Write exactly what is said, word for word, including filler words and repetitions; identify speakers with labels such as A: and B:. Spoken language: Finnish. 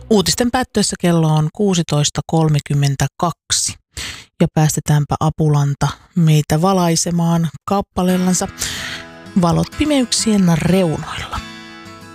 A: Uutisten päättyessä kello on kuusitoista kolmekymmentäkaksi ja päästetäänpä Apulanta meitä valaisemaan kappaleellansa Valot pimeyksien reunoilla.